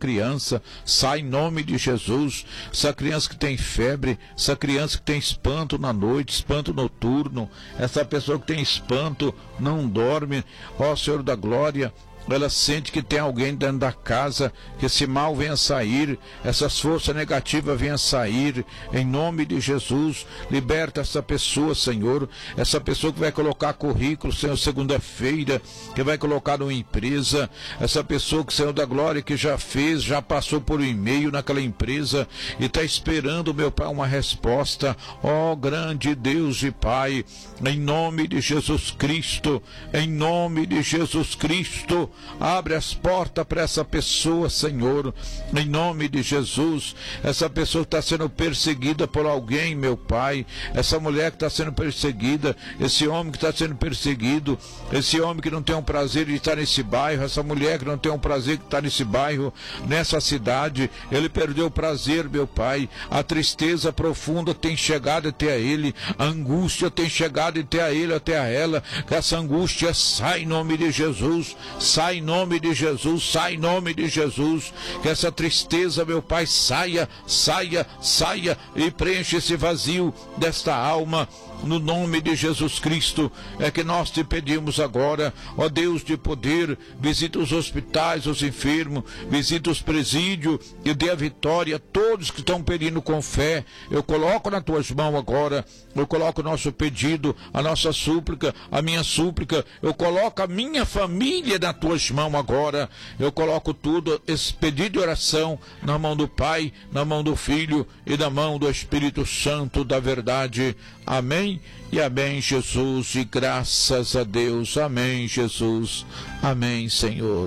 criança, sai em nome de Jesus. Essa criança que tem febre, essa criança que tem espanto na noite, espanto noturno, essa pessoa que tem espanto, não dorme, ó Senhor da glória, ela sente que tem alguém dentro da casa, que esse mal venha sair, essas forças negativas venham sair, em nome de Jesus. Liberta essa pessoa, Senhor, essa pessoa que vai colocar currículo, Senhor, segunda-feira, que vai colocar numa empresa, essa pessoa que, Senhor da glória, que já fez, já passou por um e-mail naquela empresa e está esperando, meu Pai, uma resposta. Ó grande Deus e Pai, em nome de Jesus Cristo, em nome de Jesus Cristo, abre as portas para essa pessoa, Senhor, em nome de Jesus. Essa pessoa que está sendo perseguida por alguém, meu Pai, essa mulher que está sendo perseguida, esse homem que está sendo perseguido, esse homem que não tem um prazer de estar nesse bairro, essa mulher que não tem um prazer de estar nesse bairro, nessa cidade, ele perdeu o prazer, meu Pai, a tristeza profunda tem chegado até a ele, a angústia tem chegado até a ele, até a ela, que essa angústia sai em nome de Jesus, sai em nome de Jesus, sai em nome de Jesus, que essa tristeza, meu Pai, saia, saia, saia e preenche esse vazio desta alma. No nome de Jesus Cristo é que nós te pedimos agora, ó Deus de poder, visita os hospitais, os enfermos, visita os presídios e dê a vitória a todos que estão pedindo com fé. Eu coloco nas tuas mãos agora, eu coloco o nosso pedido, a nossa súplica, a minha súplica, eu coloco a minha família nas tuas mãos agora, eu coloco tudo, esse pedido de oração, na mão do Pai, na mão do Filho e na mão do Espírito Santo da verdade. Amém e amém, Jesus, e graças a Deus. Amém, Jesus. Amém, Senhor.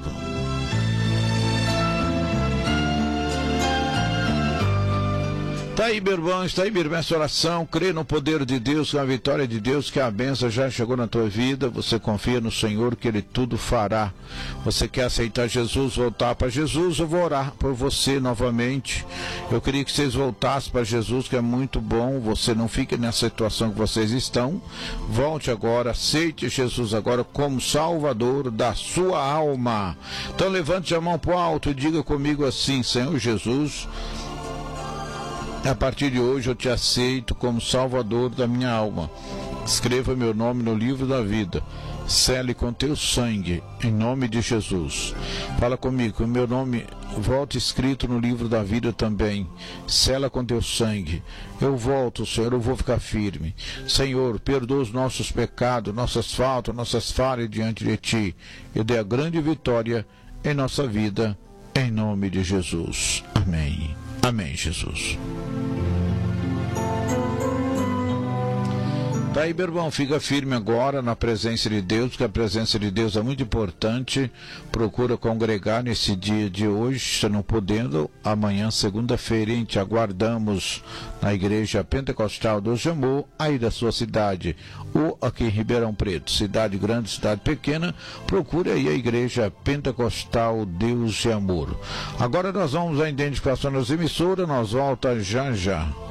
Está aí, meu irmão, está aí, minha irmã, essa oração, crê no poder de Deus, com a vitória de Deus, que a bênção já chegou na tua vida, você confia no Senhor, que Ele tudo fará. Você quer aceitar Jesus, voltar para Jesus, eu vou orar por você novamente. Eu queria que vocês voltassem para Jesus, que é muito bom, você não fique nessa situação que vocês estão, volte agora, aceite Jesus agora como Salvador da sua alma. Então levante a mão para o alto e diga comigo assim: Senhor Jesus, a partir de hoje eu te aceito como Salvador da minha alma. Escreva meu nome no livro da vida. Sele com teu sangue, em nome de Jesus. Fala comigo, o meu nome volta escrito no livro da vida também. Sela com teu sangue. Eu volto, Senhor, eu vou ficar firme. Senhor, perdoa os nossos pecados, nossas faltas, nossas falhas diante de Ti. E dê a grande vitória em nossa vida, em nome de Jesus. Amém. Amém, Jesus. Tá aí, meu irmão, fica firme agora na presença de Deus, porque a presença de Deus é muito importante. Procura congregar nesse dia de hoje, se não podendo, amanhã, segunda-feira, te aguardamos na Igreja Pentecostal do Jamor, aí da sua cidade, ou aqui em Ribeirão Preto, cidade grande, cidade pequena, procure aí a Igreja Pentecostal Deus de Amor. Agora nós vamos à identificação das emissoras, nós voltamos já já.